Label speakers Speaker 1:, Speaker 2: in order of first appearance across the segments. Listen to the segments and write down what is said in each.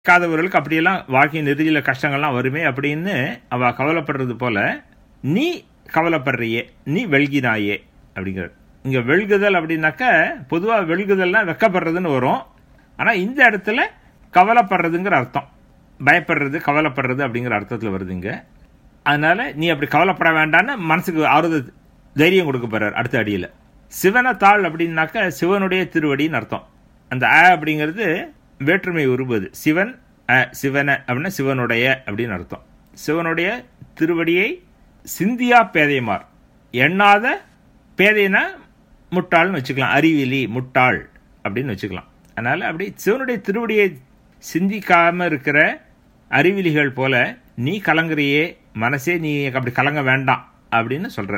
Speaker 1: காதவர்களுக்கு அப்படியெல்லாம் வாழ்க்கையின் இறுதியில் கஷ்டங்கள்லாம் வருமே அப்படின்னு அவ கவலைப்படுறது போல நீ கவலைப்படுறியே, நீ வெல்கினாயே அப்படிங்கிற. இங்க வெல்குதல் அப்படின்னாக்க பொதுவாக வெல்குதல்னா வெக்கப்படுறதுன்னு வரும். ஆனால் இந்த இடத்துல கவலைப்படுறதுங்கிற அர்த்தம், பயப்படுறது கவலைப்படுறது அப்படிங்கிற அர்த்தத்தில் வருதுங்க. அதனால நீ அப்படி கவலைப்பட வேண்டான்னு மனசுக்கு ஆறுதல் தைரியம் கொடுக்க போறார் அடுத்த அடியில். சிவனை தாள் அப்படின்னாக்க சிவனுடைய திருவடின்னு அர்த்தம். அந்த அப்படிங்கிறது வேற்றுமை உருவது. சிவன் சிவன அப்படின்னா சிவனுடைய அப்படின்னு அர்த்தம். சிவனுடைய திருவடியை சிந்தியா பேதைமார், எண்ணாத பேதைனா முட்டாள்னு வச்சுக்கலாம், அறிவிலி முட்டாள் அப்படின்னு வச்சுக்கலாம். அதனால அப்படி சிவனுடைய திருவடியை சிந்திக்காம இருக்கிற அறிவிலிகள் போல நீ கலங்குறியே மனசே, நீ அப்படி கலங்க வேண்டாம் அப்படின்னு சொல்ற.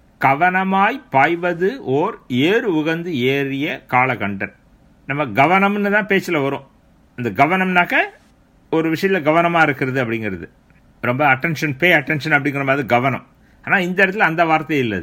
Speaker 1: கவனமாய் பாய்வது ஓர் ஏறு உகந்து ஏறிய காலகண்டன். நம்ம கவனம்னு தான் பேச்சில் வரும். இந்த கவனம்னாக்க ஒரு விஷயத்தில் கவனமாக இருக்கிறது அப்படிங்கிறது, ரொம்ப அட்டென்ஷன், பே அட்டென்ஷன் அப்படிங்கிற மாதிரி கவனம். ஆனால் இந்த இடத்துல அந்த வார்த்தை இல்லை.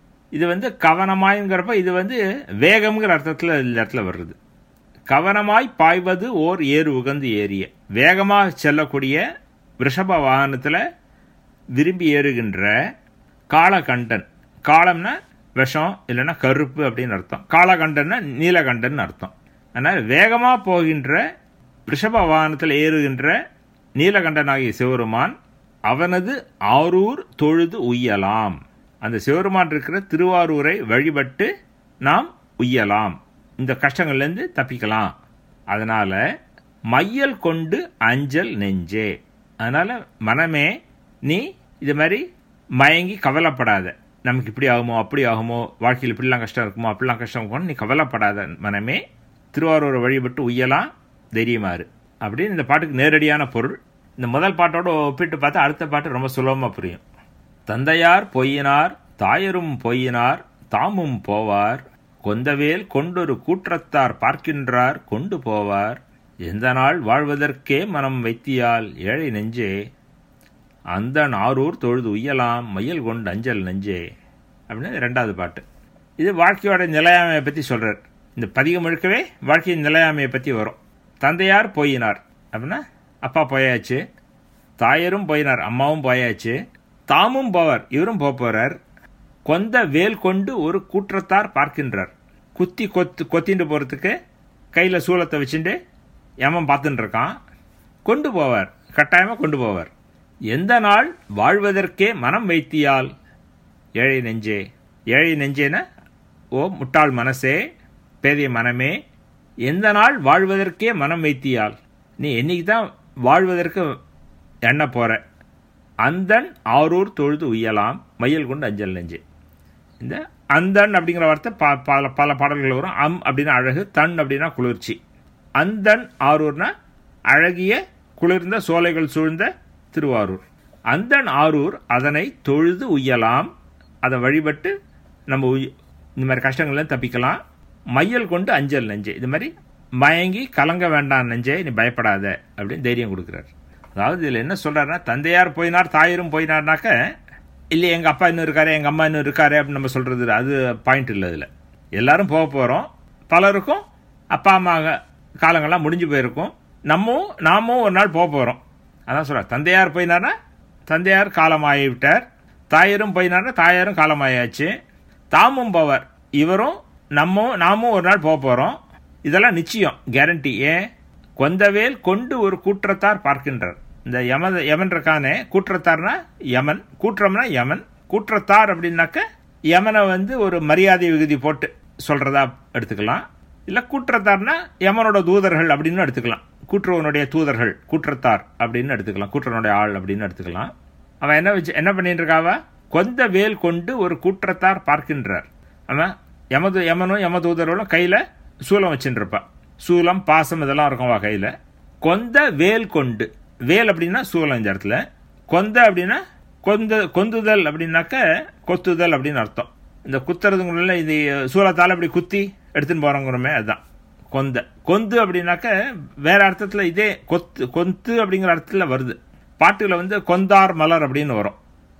Speaker 1: இது கவனமாய்ங்கிறப்ப இது வேகம்ங்கிற அர்த்தத்தில் இந்த இடத்துல வருது. கவனமாய் பாய்வது ஓர் ஏறு உகந்து ஏறிய, வேகமாக செல்லக்கூடிய ரிஷப வாகனத்தில் விரும்பி ஏறுகின்ற காலகண்டன். காலம்னா விஷம் இல்லைன்னா கருப்பு அப்படின்னு அர்த்தம், காலகண்டன்னா நீலகண்டன் அர்த்தம். அதனால் வேகமாக போகின்ற ரிஷப வாகனத்தில் ஏறுகின்ற நீலகண்டனாகிய சிவருமான் அவனது ஆரூர் தொழுது உய்யலாம். அந்த சிவருமான் இருக்கிற திருவாரூரை வழிபட்டு நாம் உய்யலாம், இந்த கஷ்டங்கள்லேருந்து தப்பிக்கலாம். அதனால மையல் கொண்டு அஞ்சல் நெஞ்சே. அதனால மனமே நீ இது மாதிரி மயங்கி கவலைப்படாத. நமக்கு இப்படி ஆகுமோ அப்படி ஆகுமோ, வாழ்க்கையில் இப்படிலாம் கஷ்டம் இருக்குமோ அப்படிலாம் கஷ்டம் இருக்குமோ, நீ கவலைப்படாத மனமே, திருவாரூரை வழிபட்டு உய்யலாம், தைரியமாறு அப்படின்னு இந்த பாட்டுக்கு நேரடியான பொருள். இந்த முதல் பாட்டோட ஒப்பிட்டு பார்த்தா அடுத்த பாட்டு ரொம்ப சுலபமாக புரியும். தந்தையார் பொய்யினார் தாயரும் பொய்யினார் தாமும் போவார், கொந்தவேல் கொண்டொரு கூற்றத்தார் பார்க்கின்றார் கொண்டு போவார், எந்த நாள் வாழ்வதற்கே மனம் வைத்தியால் ஏழை நெஞ்சே, அந்த ஆரூர் தொழுது உய்யலாம் மையல் கொண்டு அஞ்சல் நெஞ்சே அப்படின்னு ரெண்டாவது பாட்டு. இது வாழ்க்கையோட நிலையாமையை பற்றி சொல்கிறார். இந்த பதிகம் முழுக்கவே வாழ்க்கையின் நிலையாமையை பற்றி வரும். தந்தையார் போயினார் அப்படின்னா அப்பா போயாச்சு, தாயரும் போயினார் அம்மாவும் போயாச்சு, தாமும் போவார் இவரும் போகிறார், கொந்த வேல் கொண்டு ஒரு கூற்றத்தார் பார்க்கின்றார், கொத்திட்டு போகிறதுக்கு கையில் சூலத்தை வச்சுட்டு யமன் பார்த்துட்டு இருக்கான், கொண்டு போவார், கட்டாயமாக கொண்டு போவார். எந்த நாள் வாழ்வதற்கே மனம் வைத்தியால் ஏழை நெஞ்சே. ஏழை நெஞ்சேனா ஓ முட்டாள் மனசே, பேதைய மனமே, எந்த நாள் வாழ்வதற்கே மனம் வைத்தியால், நீ என்னைக்கு தான் வாழ்வதற்கு எண்ண போற, அந்தன் ஆரூர் தொழுது உய்யலாம் மையல் கொண்டு அஞ்சல் நெஞ்சே. இந்த அந்தன் அப்படிங்கிற வார்த்தை பல பாடல்கள் வரும். அப்படின்னா அழகு, தன் அப்படின்னா குளிர்ச்சி. அந்தன் ஆரூர்னா அழகிய குளிர்ந்த சோலைகள் சூழ்ந்த திருவாரூர். அந்தன் ஆரூர் அதனை தொழுது உய்யலாம், அதை வழிபட்டு நம்ம இந்த மாதிரி கஷ்டங்கள்லாம் தப்பிக்கலாம். மையல் கொண்டு அஞ்சல் நெஞ்சே, இது மாதிரி மயங்கி கலங்க வேண்டாம் நெஞ்சே, நீ பயப்படாத அப்படின்னு தைரியம் கொடுக்குறார். அதாவது இதில் என்ன சொல்றாருன்னா, தந்தையார் போயினார் தாயரும் போயினார்னாக்க இல்லை எங்கள் அப்பா இன்னும் இருக்காரு எங்கள் அம்மா இன்னும் இருக்காரு அப்படின்னு நம்ம சொல்றது அது பாயிண்ட் இல்லை. இதில் எல்லாரும் போக போகிறோம், பலருக்கும் அப்பா அம்மா காலங்கள்லாம் முடிஞ்சு போயிருக்கும், நாமும் ஒரு நாள் போக போகிறோம். அதான் சொல்கிறார், தந்தையார் போயினார்னா தந்தையார் காலமாகிவிட்டார், தாயரும் போயினார்னா தாயாரும் காலமாயாச்சு, தாமும் போவார் இவரும் நாமும் ஒரு நாள் போக போகிறோம், இதெல்லாம் நிச்சயம் கேரண்டி. ஏன், கொந்தவேல் கொண்டு ஒரு கூற்றத்தார் பார்க்கின்றார். இந்த யமன் இருக்கானே, கூற்றத்தார்னா யமன், கூற்றம்னா யமன், கூற்றத்தார் அப்படின்னாக்க யமனை ஒரு மரியாதை விகுதி போட்டு சொல்றதா எடுத்துக்கலாம். இல்லை கூற்றத்தார்னா யமனோட தூதர்கள் அப்படின்னு எடுத்துக்கலாம், கூற்றுவனுடைய தூதர்கள் கூற்றத்தார் அப்படின்னு எடுத்துக்கலாம், கூற்றனுடைய ஆள் அப்படின்னு எடுத்துக்கலாம். அவன் என்ன பண்ணிட்டு இருக்காவா, கொந்த வேல் கொண்டு ஒரு கூற்றத்தார் பார்க்கின்றார். அவன் யமனும் யம தூதர்களும் கையில சூலம் வச்சுட்டு இருப்பான், சூலம் பாசம் இதெல்லாம் இருக்கும்வா கையில. கொந்த வேல் கொண்டு, வேல் அப்படின்னா சூலம் இந்த இடத்துல, கொந்த அப்படின்னா கொந்துதல் அப்படின்னாக்க கொத்துதல் அப்படின்னு அர்த்தம். இந்த குத்துறதுங்குள்ள இது சூலத்தால் அப்படி குத்தி எடுத்துன்னு போறோங்கிறோமே அதுதான் கொந்து அப்படின்னாக்க வேற அர்த்தத்துல இதே கொத்து அப்படிங்கிற அர்த்தத்துல வருது. பாட்டுல கொந்தார் மலர் அப்படின்னு வரும்,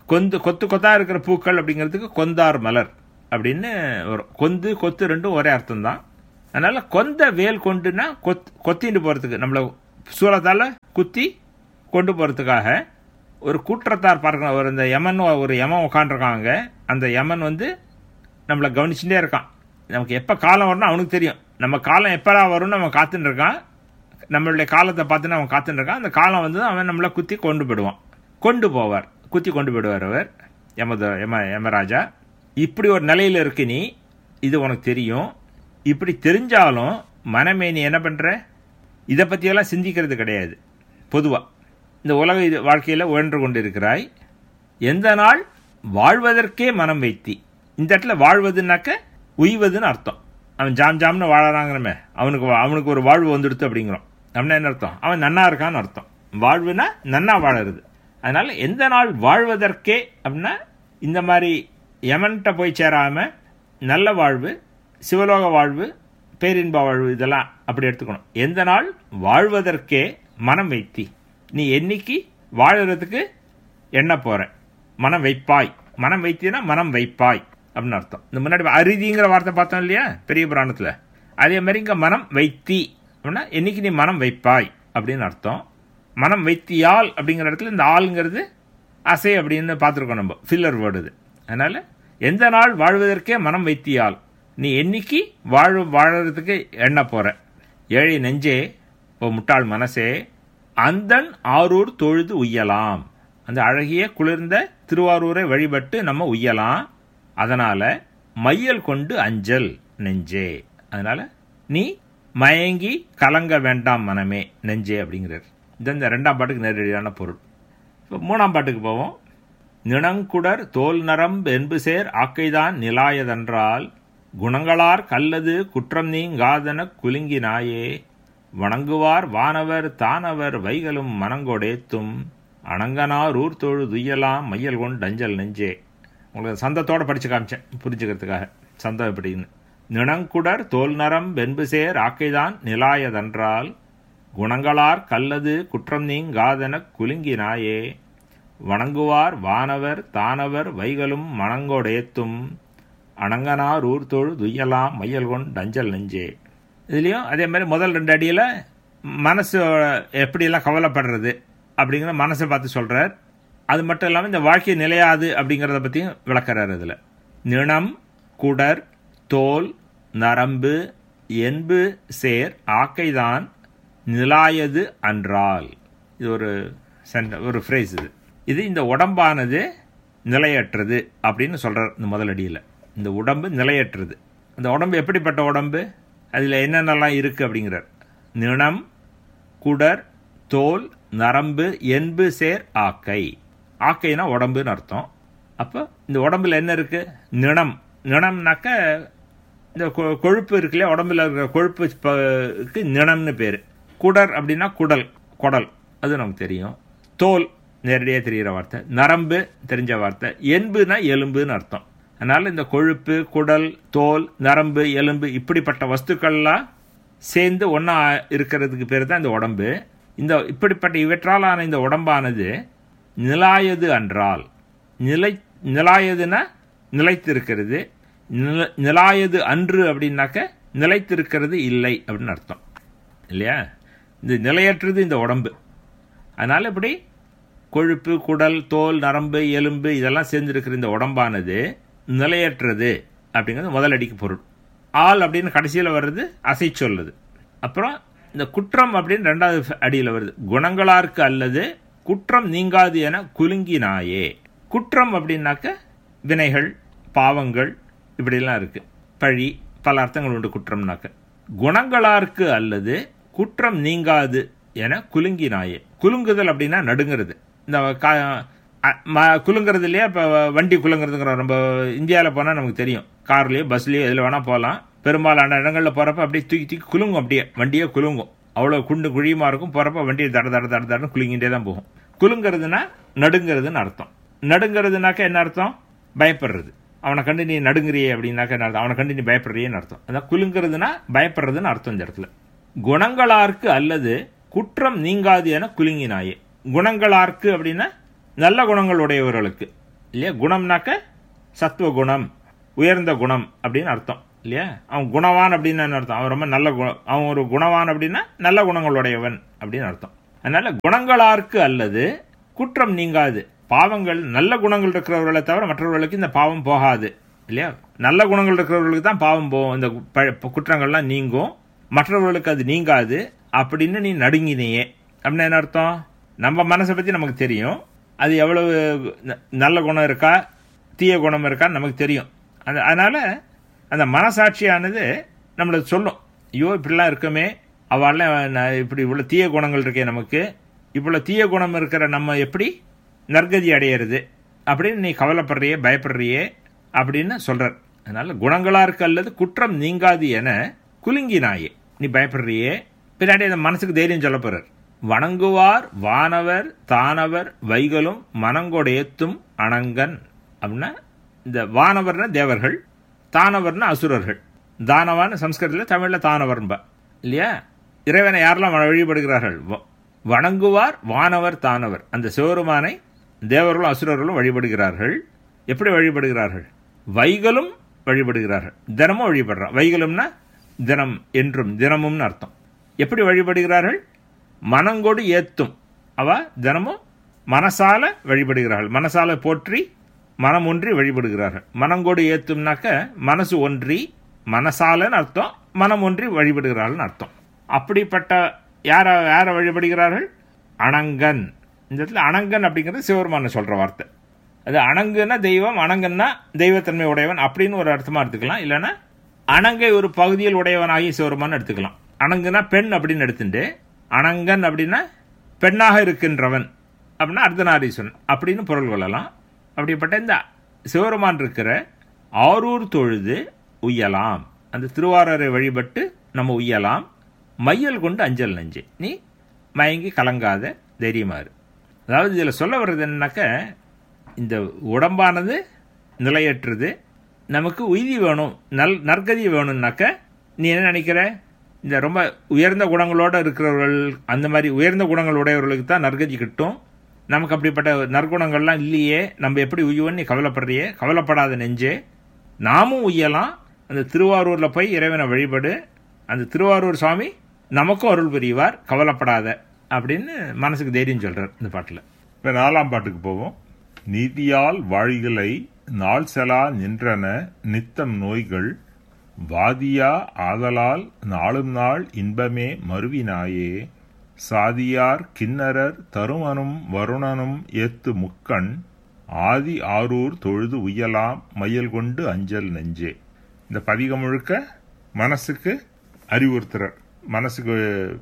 Speaker 1: கொத்தா இருக்கிற பூக்கள் அப்படிங்கிறதுக்கு கொந்தார் மலர் அப்படின்னு வரும். கொத்து ரெண்டும் ஒரே அர்த்தம் தான். அதனால கொந்த வேல் கொண்டுனா கொத்திட்டு போறதுக்கு, நம்மள சூலத்தால் குத்தி கொண்டு போகிறதுக்காக ஒரு கூற்றத்தார் பார்க்கணும். ஒரு இந்த யமன் உட்காந்துருக்காங்க. அந்த யமன் நம்மளை கவனிச்சுட்டே இருக்கான். நமக்கு எப்போ காலம் வரும்னு அவனுக்கு தெரியும். நம்ம காலம் எப்போ வரும்னு அவன் காத்துன்னு இருக்கான். நம்மளுடைய காலத்தை பார்த்துன்னு அவன் காத்துன்னு இருக்கான். அந்த காலம் அவன் நம்மளை குத்தி கொண்டு போயிடுவான், குத்தி கொண்டு போயிடுவார் அவர் யமராஜா. இப்படி ஒரு நிலையில் இருக்கு நீ, இது உனக்கு தெரியும். இப்படி தெரிஞ்சாலும் மனமே நீ என்ன பண்ணுற? இதை பற்றியெல்லாம் சிந்திக்கிறது கிடையாது. பொதுவாக இந்த உலக வாழ்க்கையில் உழன்று கொண்டு இருக்கிறாய். எந்த நாள் வாழ்வதற்கே மனம் வைத்தி. இந்த இடத்துல வாழ்வதுனாக்க உய்வதுன்னு அர்த்தம். அவன் ஜாம்னு வாழறாங்கிறமே, அவனுக்கு ஒரு வாழ்வு வந்துடுத்து அப்படிங்கிறோம். அப்படின்னா என்ன அர்த்தம்? அவன் நன்னா இருக்கான்னு அர்த்தம். வாழ்வுனா நன்னா வாழறது. அதனால எந்த நாள் வாழ்வதற்கே அப்படின்னா இந்த மாதிரி யமன்கிட்ட போய் சேராம நல்ல வாழ்வு, சிவலோக வாழ்வு, பேரின்ப வாழ்வு, இதெல்லாம் அப்படி எடுத்துக்கணும். எந்த நாள் வாழ்வதற்கே மனம் வைத்தி. நீ என்னைக்கு வாழறதுக்கு எண்ண போற, மனம் வைப்பாய். மனம் வைத்தினா மனம் வைப்பாய் அப்படின்னு அர்த்தம். இந்த முன்னாடி அரிதிங்கிற வார்த்தை பார்த்தோம் இல்லையா பெரிய புராணத்தில், அதே மாதிரி இங்கே மனம் வைத்தி அப்படின்னா என்னைக்கு நீ மனம் வைப்பாய் அப்படின்னு அர்த்தம். மனம் வைத்தியால் அப்படிங்கிற இடத்துல இந்த ஆளுங்கிறது அசை அப்படின்னு பார்த்துருக்கோம் நம்ம, ஃபில்லர் வேர்டு இது. அதனால் எந்த நாள் வாழ்வதற்கே மனம் வைத்தியால், நீ என்னைக்கு வாழறதுக்கு எண்ண போற. ஏழை நெஞ்சே, ஓ முட்டாள் மனசே, அந்தன் ஆரூர் தொழுது உய்யலாம். அந்த அழகிய குளிர்ந்த திருவாரூரை வழிபட்டு நம்ம உய்யலாம். அதனால மையல் கொண்டு அஞ்சல் நெஞ்சே. அதனால நீ மயங்கி கலங்க வேண்டாம் மனமே நெஞ்சே அப்படிங்கிறார். இது இந்த 2ஆம் பாட்டுக்கு நேரடியான பொருள். இப்போ 3ஆம் பாட்டுக்கு போவோம். நிணங்குடர் தோல் நரம்பு என்பு சேர் ஆக்கைதான் நிலாயதென்றால் குணங்களார் கல்லது குற்றம் நீங்காதன குலுங்கினாயே வணங்குவார் வானவர் தானவர் வைகளும் மனங்கொடேத்தும் அணங்கனார் ஊர் தொழு துய்யலாம் மையல் கொண்டு அஞ்சல் நெஞ்சே. உங்களுக்கு சந்தத்தோடு படித்து காமிச்சேன் புரிஞ்சுக்கிறதுக்காக சந்தம் எப்படின்னு. நிணங்குடர் தோல் நரம் வென்பு சேர் ஆக்கைதான் நிலாயதென்றால் குணங்களார் கல்லது குற்றம் நீங்காதன குலுங்கினாயே வணங்குவார் வானவர் தானவர் வைகளும் மனங்கொடேத்தும் அணங்கனார் ஊர் தொழு துய்யலாம் மையல் கொண்டு அஞ்சல் நெஞ்சே. இதுலேயும் அதே மாதிரி முதல் 2 அடியில் மனசு எப்படியெல்லாம் கவலைப்படுறது அப்படிங்கிற மனசை பார்த்து சொல்கிறார். அது மட்டும் இல்லாமல் இந்த வாழ்க்கை நிலையாது அப்படிங்கிறத பற்றியும் விளக்கிறார். இதில் நிணம் குடர் தோல் நரம்பு என்பு சேர் ஆக்கைதான் நிலாயது அன்றால். இது ஒரு ஃப்ரேஸ். இது இந்த உடம்பானது நிலையற்றது அப்படின்னு சொல்கிறார் இந்த முதல் அடியில். இந்த உடம்பு நிலையற்றது. அந்த உடம்பு எப்படிப்பட்ட உடம்பு, அதில் என்னென்னலாம் இருக்குது அப்படிங்கிறார். நிணம் குடர் தோல் நரம்பு என்பு சேர் ஆக்கை. ஆக்கைனா உடம்புன்னு அர்த்தம். அப்போ இந்த உடம்புல என்ன இருக்குது? நிணம்னாக்க இந்த கொழுப்பு இருக்கு இல்லையா, உடம்புல இருக்கிற கொழுப்புக்கு நிணம்னு பேர். குடர் அப்படின்னா குடல், அது நமக்கு தெரியும். தோல் நேரடியாக தெரிகிற வார்த்தை. நரம்பு தெரிஞ்ச வார்த்தை. என்புனா எலும்புன்னு அர்த்தம். அதனால் இந்த கொழுப்பு, குடல், தோல், நரம்பு, எலும்பு இப்படிப்பட்ட வஸ்துக்கள்லாம் சேர்ந்து ஒன்றா இருக்கிறதுக்கு பேர் தான் இந்த உடம்பு. இந்த இப்படிப்பட்ட இவற்றாலான இந்த உடம்பானது நிலாயது அன்றால், நிலாயதுன்னா நிலைத்திருக்கிறது. நிலாயது அன்று அப்படின்னாக்க நிலைத்திருக்கிறது இல்லை அப்படின்னு அர்த்தம் இல்லையா. இந்த நிலையற்றது இந்த உடம்பு. அதனால் இப்படி கொழுப்பு, குடல், தோல், நரம்பு, எலும்பு இதெல்லாம் சேர்ந்துருக்கிற இந்த உடம்பானது நிலையற்றது அப்படிங்கிறது முதல் அடிக்கு பொருள். ஆள் அப்படின்னு கடைசியில் வர்றது அசை சொல்லுது. அப்புறம் இந்த குற்றம் அப்படின்னு 2வது அடியில் வருது. குணங்களாருக்கு அல்லது குற்றம் நீங்காது என குலுங்கினாயே. குற்றம் அப்படின்னாக்க வினைகள், பாவங்கள் இப்படிலாம் இருக்குது. பழி, பல அர்த்தங்கள் உண்டு குற்றம்னாக்க. குணங்களாருக்கு அல்லது குற்றம் நீங்காது என குலுங்கினாயே. குலுங்குதல் அப்படின்னா நடுங்கிறது. இந்த குலுங்கிறது இல்லையா. இப்போ வண்டி குலுங்கிறதுங்கிற நம்ம இந்தியாவில் போனால் நமக்கு தெரியும். கார்லேயோ பஸ்லேயோ எதில் வேணால் போகலாம். பெரும்பாலான இடங்களில் போகிறப்ப அப்படியே தூக்கி குலுங்கும். அப்படியே வண்டியே குலுங்கும். அவ்வளோ குண்டு குழியுமா இருக்கும். போகிறப்ப வண்டியை தடன்னு குலுங்கிட்டே தான் போகும். குலுங்கிறதுனா நடுங்கிறதுன்னு அர்த்தம். நடுங்கிறதுனாக்க என்ன அர்த்தம்? பயப்படுறது. அவனை கண்டு நீ நடுங்குறியே அப்படின்னாக்க என்ன அர்த்தம்? அவனை கண்டு நீ பயப்படுறியேன்னு அர்த்தம். அதான் குலுங்கிறதுனா பயப்படுறதுன்னு அர்த்தம் இந்த இடத்துல. குணங்களாருக்கு அல்லது குற்றம் நீங்காது என குலுங்கினாயே. குணங்களாருக்கு அப்படின்னா நல்ல குணங்கள் உடையவர்களுக்கு இல்லையா. குணம்னாக்க சத்துவ குணம், உயர்ந்த குணம் அப்படின்னு அர்த்தம். இல்லையா? அவன் குணவான் அப்படின்னு அர்த்தம். அவன் ரொம்ப நல்ல அவன் ஒரு குணவான் அப்படின்னா நல்ல குணங்களுடையவன் அப்படின்னு அர்த்தம். அதனால குணங்களார்க்கு அல்லது குற்றம் நீங்காது. பாவங்கள் நல்ல குணங்கள் இருக்கிறவர்களை தவிர மற்றவர்களுக்கு இந்த பாவம் போகாது இல்லையா? நல்ல குணங்கள் இருக்கிறவர்களுக்கு தான் பாவம் போகும், இந்த குற்றங்கள்லாம் நீங்கும், மற்றவர்களுக்கு அது நீங்காது அப்படின்னு நீ நடுங்கினையே அப்படின்னு என்ன அர்த்தம்? நம்ம மனசை பற்றி நமக்கு தெரியும், அது எவ்வளவு நல்ல குணம் இருக்கா தீய குணம் இருக்கான்னு நமக்கு தெரியும். அதனால அந்த மனசாட்சியானது நம்மளை சொல்லும், ஐயோ இப்படிலாம் இருக்குமே, அவெல்லாம் இப்படி இவ்வளோ தீய குணங்கள் இருக்கே, நமக்கு இவ்வளோ தீய குணம் இருக்கிற நம்ம எப்படி நற்கதி அடையிறது அப்படின்னு நீ கவலைப்படுறியே பயப்படுறியே அப்படின்னு சொல்றார். அதனால குணங்களா இருக்கு அல்லது குற்றம் நீங்காது என குலுங்கினாயே, நீ பயப்படுறியே. பின்னாடி அந்த மனசுக்கு தைரியம் சொல்ல போறார். வணங்குவார் வானவர் தானவர் வைகளும் மனங்கொடையத்தும் அணங்கன் அப்படின்னா, இந்த வானவர்னா தேவர்கள், தானவர்னா அசுரர்கள். தானவான்னு சம்ஸ்கிருதத்தில், தமிழில் தானவர்பா இல்லையா? இறைவனை யாரெல்லாம் வழிபடுகிறார்கள்? வணங்குவார் வானவர் தானவர், அந்த சிவருமானை தேவர்களும் அசுரர்களும் வழிபடுகிறார்கள். எப்படி வழிபடுகிறார்கள்? வைகளும் வழிபடுகிறார்கள், தினமும் வழிபடுறான். வைகளும்னா தினம் என்றும் தினமும்னு அர்த்தம். எப்படி வழிபடுகிறார்கள்? மனங்கொடு ஏத்தும், அவ தினமும் மனசால வழிபடுகிறார்கள், மனசால போற்றி மனம் ஒன்றி வழிபடுகிறார்கள். மனங்கொடு ஏத்தும்னாக்க மனசு ஒன்றி, மனசாலன்னு அர்த்தம், மனம் ஒன்றி வழிபடுகிறார்கள் அர்த்தம். அப்படிப்பட்ட யார வழிபடுகிறார்கள்? அணங்கன். இந்த இடத்துல அணங்கன் அப்படிங்கிறது சிவபெருமான சொல்ற வார்த்தை. அது அணங்குன்னா தெய்வம், அணங்கன்னா தெய்வத்தன்மை உடையவன் அப்படின்னு ஒரு அர்த்தமா எடுத்துக்கலாம். இல்லைன்னா அணங்கை ஒரு பகுதியில் உடையவனாகி சிவபெருமான் எடுத்துக்கலாம். அணங்குனா பெண் அப்படின்னு எடுத்துட்டு, அணங்கன் அப்படின்னா பெண்ணாக இருக்கின்றவன் அப்படின்னா அர்த்தநாரீஸ்வரன் அப்படின்னு பொருள் கொள்ளலாம். அப்படிப்பட்ட இந்த சிவபெருமான் இருக்கிற ஆரூர் தொழுது உய்யலாம், அந்த திருவாரூரை வழிபட்டு நம்ம உய்யலாம். மையல் கொண்டு அஞ்சல் நெஞ்சே, நீ மயங்கி கலங்காத தைரியமாறு. அதாவது இதில் சொல்ல வர்றது என்னன்னாக்க, இந்த உடம்பானது நிலையற்றது, நமக்கு உய்தி வேணும், நற்கதி வேணும்னாக்க நீ என்ன நினைக்கிற? இந்த ரொம்ப உயர்ந்த குணங்களோடு இருக்கிறவர்கள், அந்த மாதிரி உயர்ந்த குணங்கள் உடையவர்களுக்கு தான் நற்கதி கிட்டும். நமக்கு அப்படிப்பட்ட நற்குணங்கள்லாம் இல்லையே, நம்ம எப்படி உய்வோன்னு நீ கவலைப்படுறியே. கவலைப்படாத நெஞ்சே, நாமும் உய்யலாம். அந்த திருவாரூரில் போய் இறைவனை வழிபடு, அந்த திருவாரூர் சுவாமி நமக்கும் அருள் புரிவார், கவலைப்படாத அப்படின்னு மனசுக்கு தைரியம் சொல்றார் இந்த பாட்டில்.
Speaker 2: இப்போ 4ஆம் பாட்டுக்கு போவோம். நீதியால் வாழிகளை நாள் செலா நின்றன நித்தம் நோய்கள் வாதியா ஆதலால் நாளும் நாள் இன்பமே மருவினாயே சாதியார் கிண்ணரர் தருமனும் வருணனும் ஏத்து முக்கண் ஆதி ஆரூர் தொழுது உய்யலாம் மையல் கொண்டு அஞ்சல் நெஞ்சே. இந்த பதிகம் முழுக்க மனசுக்கு அறிவுறுத்துறார், மனசுக்கு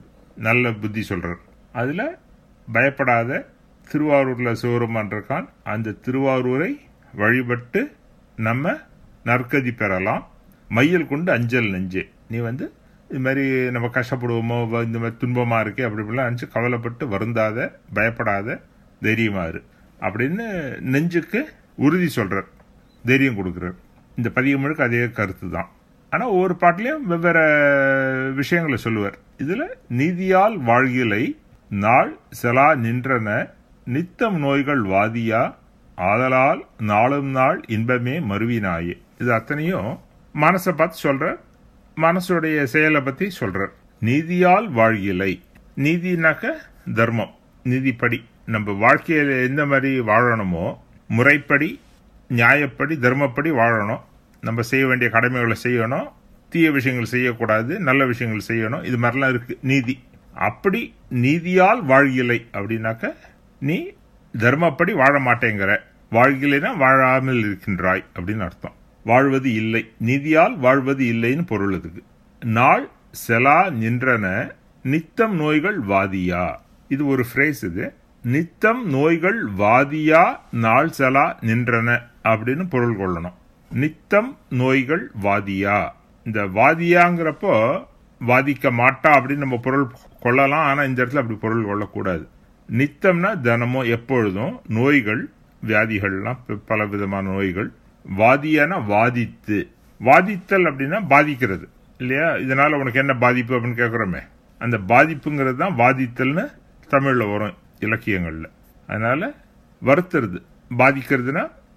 Speaker 2: நல்ல புத்தி சொல்றார். அதுல பயப்படாத, திருவாரூரில் சிவபெருமான் இருக்கான், அந்த திருவாரூரை வழிபட்டு நம்ம நற்கதி பெறலாம். மையல் கொண்டு அஞ்சல் நெஞ்சே, நீ இது மாதிரி நம்ம கஷ்டப்படுவோமோ, இந்த மாதிரி துன்பமா இருக்கே அப்படி இப்படிலாம் நினச்சி கவலைப்பட்டு வருந்தாத, பயப்படாத, தைரியமாறு அப்படின்னு நெஞ்சுக்கு உறுதி சொல்றார், தைரியம் கொடுக்குறார். இந்த பதிகம் முழுக்க அதே கருத்து தான். ஆனால் ஒவ்வொரு பாட்டிலையும் வெவ்வேறு விஷயங்களை சொல்லுவார். இதுல நீதியால் வாழ்கிலை நாள் செலா நின்றன நித்தம் நோய்கள் வாதியா ஆதலால் நாளும் நாள் இன்பமே மருவினாயே. இது அத்தனையும் மனசை பார்த்து சொல்ற, மனசுடைய செயலை பத்தி சொல்றார். நீதியால் வாழ்கிலை, நீதினாக்க தர்மம், நீதிப்படி நம்ம வாழ்க்கையில எந்த மாதிரி வாழணுமோ முறைப்படி நியாயப்படி தர்மப்படி வாழணும். நம்ம செய்ய வேண்டிய கடமைகளை செய்யணும், தீய விஷயங்கள் செய்யக்கூடாது, நல்ல விஷயங்கள் செய்யணும், இது மாதிரிலாம் இருக்கு நீதி. அப்படி நீதியால் வாழ்கிலை அப்படின்னாக்க நீ தர்மப்படி வாழ மாட்டேங்கிற, வாழ்கிலைனா வாழாமல் இருக்கின்றாய் அப்படின்னு அர்த்தம். வாழ்வது இல்லை, நீதியால் வாழ்வது இல்லைன்னு பொருள். அதுக்கு நாள் செலா நின்றன நித்தம் நோய்கள் வாதியா, இது ஒரு ஃப்ரேஸ். இது நித்தம் நோய்கள் வாதியா நாள் செலா நின்றன அப்படின்னு பொருள் கொள்ளணும். நித்தம் நோய்கள் வாதியா, இந்த வாதியாங்கிறப்போ வாதிக்க மாட்டா அப்படின்னு நம்ம பொருள் கொள்ளலாம். ஆனா இந்த இடத்துல அப்படி பொருள் கொள்ளக்கூடாது. நித்தம்னா தினமும் எப்பொழுதும், நோய்கள் வியாதிகள்லாம் பல விதமான நோய்கள். வாதியான வாதித்து, வாதித்தல் அப்படின்னா பாதிக்கிறது இல்லையா? இதனால உனக்கு என்ன பாதிப்பு அப்படின்னு கேட்குறோமே, அந்த பாதிப்புங்கிறது தான் வாதித்தல்னு தமிழ்ல வரும் இலக்கியங்கள்ல. அதனால வருத்துறது, பாதிக்கிறதுனா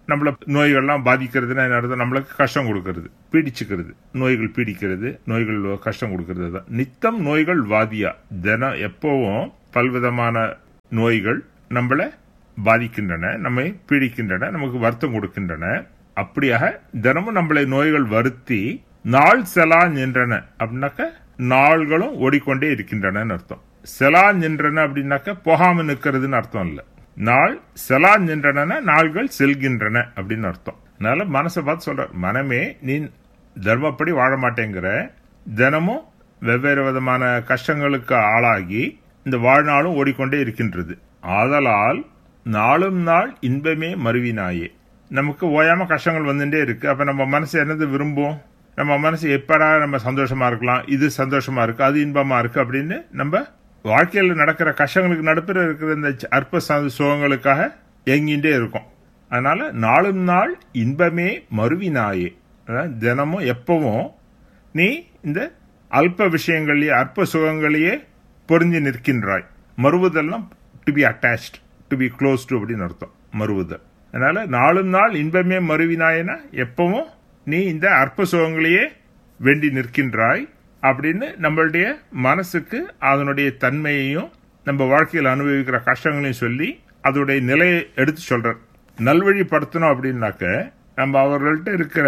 Speaker 2: நம்மள நோய்கள்லாம் பாதிக்கிறதுனா என்ன அர்த்தம்? நம்மளுக்கு கஷ்டம் கொடுக்கறது, பீடிச்சுக்கிறது, நோய்கள் பீடிக்கிறது, நோய்கள் கஷ்டம் கொடுக்கறது தான். நித்தம் நோய்கள் வாதியா, தினம் எப்பவும் பல்விதமான நோய்கள் நம்மளை பாதிக்கின்றன, நம்மை பீடிக்கின்றன, நமக்கு வருத்தம் கொடுக்கின்றன. அப்படியாக தினமும் நம்மளை நோய்கள் வருத்தி நாள் செலா நின்றன அப்படின்னாக்க நாள்களும் ஓடிக்கொண்டே இருக்கின்றன அர்த்தம். செலா நின்றன அப்படின்னாக்க போகாம நிற்கிறதுன்னு அர்த்தம் இல்ல. நாள் செலா நின்றன நாள்கள் செல்கின்றன அப்படின்னு அர்த்தம். அதனால மனசை பார்த்து சொல்ற, மனமே நீ தர்மப்படி வாழ மாட்டேங்கிற, தினமும் வெவ்வேறு விதமான கஷ்டங்களுக்கு ஆளாகி இந்த வாழ்நாளும் ஓடிக்கொண்டே இருக்கின்றது. ஆதலால் நாளும் நாள் இன்பமே மருவினாயே. நமக்கு ஓயாம கஷ்டங்கள் வந்துட்டே இருக்கு. அப்ப நம்ம மனசு என்னது விரும்பும்? நம்ம மனசு எப்படா நம்ம சந்தோஷமா இருக்கலாம், இது சந்தோஷமா இருக்கு, அது இன்பமா இருக்கு அப்படின்னு நம்ம வாழ்க்கையில் நடக்கிற கஷ்டங்களுக்கு நடுப்புற இருக்கிற இந்த அற்ப சுகங்களுக்காக எங்கிட்டே இருக்கும். அதனால நாளும் நாள் இன்பமே மருவினாயே, தினமும் எப்பவும் நீ இந்த அல்ப விஷயங்களையே அற்ப சுகங்களையே பொருந்தி நிற்கின்றாய். மறுவுதல்லாம் to be attached, to be close to அப்படின்னு அர்த்தம் மறுவுதல். அதனால நாளும் நாள் இன்பமே மருவினாயனா எப்பவும் நீ இந்த அற்ப சுகங்களையே வேண்டி நிற்கின்றாய் அப்படின்னு நம்மளுடைய மனசுக்கு அதனுடைய தன்மையையும் நம்ம வாழ்க்கையில் அனுபவிக்கிற கஷ்டங்களையும் சொல்லி அதோடைய நிலையை எடுத்து சொல்ற. நல்வழிப்படுத்தணும் அப்படின்னாக்க நம்ம அவர்கள்ட்ட இருக்கிற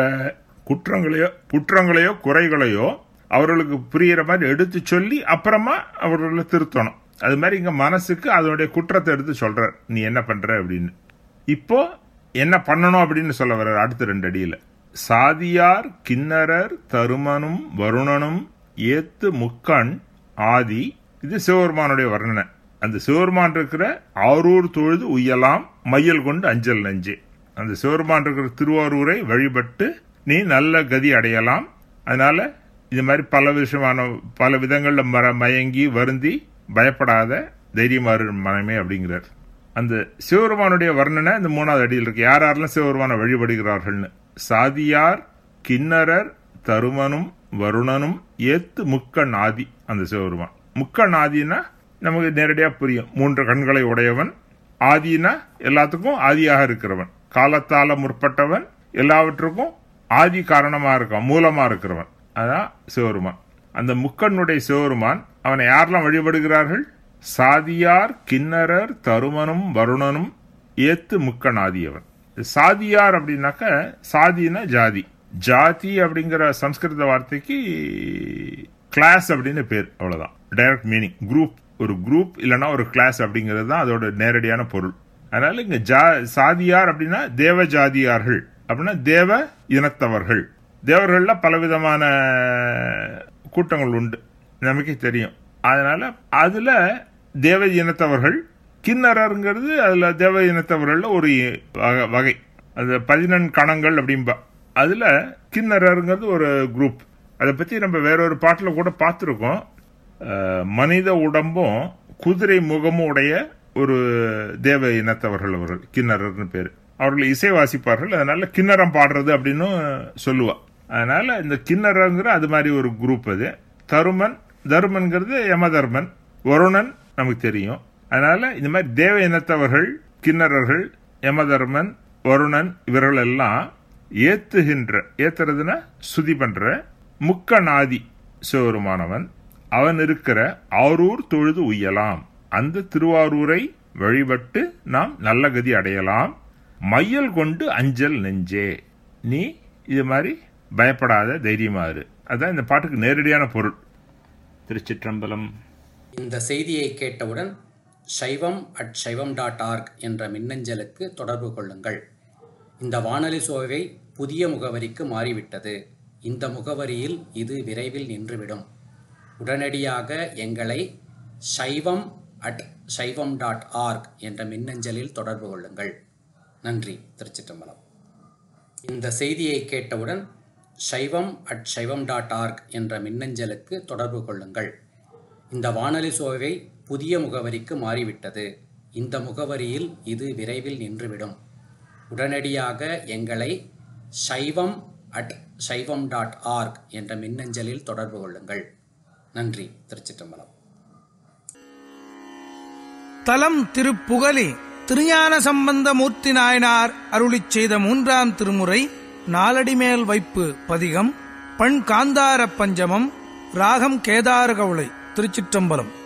Speaker 2: குற்றங்களையோ குறைகளையோ அவர்களுக்கு புரிகிற மாதிரி எடுத்து சொல்லி அப்புறமா அவர்களை திருத்தணும். அது மாதிரி இங்க மனசுக்கு அதனுடைய குற்றத்தை எடுத்து சொல்ற, நீ என்ன பண்ற அப்படின்னு. இப்போ என்ன பண்ணணும் அப்படின்னு சொல்ல வர்ற அடுத்த 2 அடியில. சாதியார் கிண்ணரர் தருமனும் வருணனும் ஏத்து முக்கண் ஆதி. இது சிவபெருமானுடைய வர்ணனை. அந்த சிவபெருமான் இருக்கிற ஆரூர் தொழுது உய்யலாம் மையல் கொண்டு அஞ்சல் நஞ்சே. அந்த சிவபெருமான் இருக்கிற திருவாரூரை வழிபட்டு நீ நல்ல கதி அடையலாம். அதனால இது மாதிரி பல விதங்கள்ல மயங்கி வருந்தி பயப்படாத, தைரியமாறு மனமே அப்படிங்கிறார். அந்த சிவபெருமானுடைய வர்ணனை இந்த 3வது அடியில் இருக்கு. யாரெல்லாம் சிவபெருமான வழிபடுகிறார்கள்னு. சாதியார் கிண்ணரர் தருமனும் வருணனும் ஏத்து முக்கண் ஆதி. அந்த சிவபெருமான் முக்கண் ஆதினா நமக்கு நேரடியா புரியும். 3 கண்களை உடையவன். ஆதினா எல்லாத்துக்கும் ஆதியாக இருக்கிறவன், காலத்தால முற்பட்டவன், எல்லாவற்றுக்கும் ஆதி காரணமா இருக்கான், மூலமா இருக்கிறவன். அதான் சிவபெருமான். அந்த முக்கண்ணுடைய சிவபெருமான் அவனை யாரெல்லாம் வழிபடுகிறார்கள்? சாதியார் கிண்ணரர் தருமனும் வருணனும் ஏத்து முக்கண் ஆதியவன். சாதியார் அப்படின்னாக்க சாதினா ஜாதி. ஜாதி அப்படிங்கிற சம்ஸ்கிருத வார்த்தைக்கு கிளாஸ் அப்படின்னு பேர், அவ்வளவுதான். Direct meaning group. ஒரு குரூப் இல்லைன்னா ஒரு கிளாஸ் அப்படிங்கிறது தான் அதோட நேரடியான பொருள். அதனால இங்க சாதியார் அப்படின்னா தேவ ஜாதியார்கள் அப்படின்னா தேவ இனத்தவர்கள். தேவர்கள்ல பலவிதமான கூட்டங்கள் உண்டு, நமக்கே தெரியும். அதனால அதுல தேவ இனத்தவர்கள். கிண்ணறங்கிறது அதுல தேவ இனத்தவர்கள் ஒரு வகை. அது 14 கணங்கள் அப்படின்பா. அதுல கிண்ணறங்கிறது ஒரு குரூப். அதை பத்தி நம்ம வேறொரு பாட்டில் கூட பார்த்துருக்கோம். மனித உடம்பும் குதிரை முகமும் உடைய ஒரு தேவ இனத்தவர்கள் அவர்கள், கிண்ணறர்னு பேரு. அவர்கள் இசை வாசிப்பார்கள், அதனால கிண்ணறம் பாடுறது அப்படின்னு சொல்லுவா. அதனால இந்த கிண்ணறங்கிற அது மாதிரி ஒரு குரூப். அது தருமன்கிறது யமதர்மன், வருணன் நமக்கு தெரியும். அதனால இந்த மாதிரி தேவ இனத்தவர்கள், கிண்ணறர்கள், யமதர்மன், வருணன் இவர்கள் எல்லாம் ஏத்துறதுன்னா சுதி பண்ற முக்கநாதி சிவபெருமானவன். அவன் இருக்கிற ஆரூர் தொழுது உய்யலாம். அந்த திருவாரூரை வழிபட்டு நாம் நல்ல கதி அடையலாம். மையல் கொண்டு அஞ்சல் நெஞ்சே. நீ இது மாதிரி பயப்படாத, தைரியமாறு. அதான் இந்த பாட்டுக்கு நேரடியான பொருள்.
Speaker 1: திருச்சிற்றம்பலம்.
Speaker 3: இந்த செய்தியை கேட்டவுடன் saivam@saivam.org என்ற மின்னஞ்சலுக்கு தொடர்பு கொள்ளுங்கள். இந்த வானொலி சோவை புதிய முகவரிக்கு மாறிவிட்டது. இந்த முகவரியில் இது விரைவில் நின்றுவிடும். உடனடியாக எங்களை saivam@saivam.org என்ற மின்னஞ்சலில் தொடர்பு கொள்ளுங்கள். நன்றி. திருச்சிற்றம்பலம். இந்த செய்தியை கேட்டவுடன் saivam@saivam.org என்ற மின்னஞ்சலுக்கு தொடர்பு கொள்ளுங்கள். இந்த வானொலி சோவை புதிய முகவரிக்கு மாறிவிட்டது. இந்த முகவரியில் இது விரைவில் நின்றுவிடும். உடனடியாக எங்களை saivam@saivam.org என்ற மின்னஞ்சலில் தொடர்பு கொள்ளுங்கள். நன்றி. திருச்சிற்றம்பலம்.
Speaker 4: தலம் திருப்புகலி திருஞான சம்பந்த மூர்த்தி நாயனார் அருளிச் செய்த 3ஆம் திருமுறை நாலடிமேல் வைப்பு பதிகம். பண் காந்தார பஞ்சமம். ராகம் கேதார கவுளை. திருச்சிற்றம்பலம்.